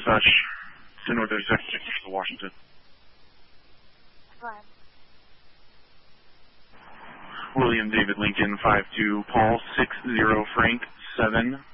dispatch to North 32nd to Washington. Fine. William David Lincoln 52 Paul 60 Frank 7